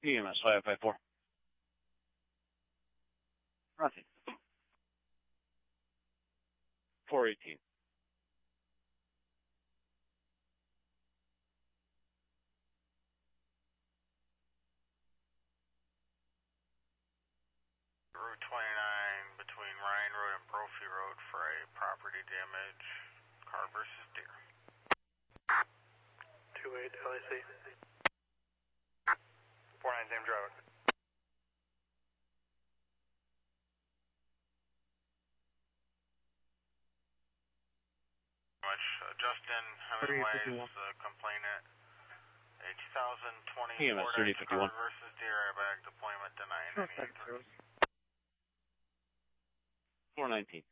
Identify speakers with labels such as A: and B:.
A: EMS 554. Nothing. 418.
B: Route 29 between Ryan Road and Brophy Road for a property damage. Car versus deer.
C: 28 LAC.
B: 49 same driver. Much. Justin Hemingway's complainant. A 2020
A: EMS
B: Ford
A: 3051.
B: Car versus deer airbag deployment denied.
A: 419.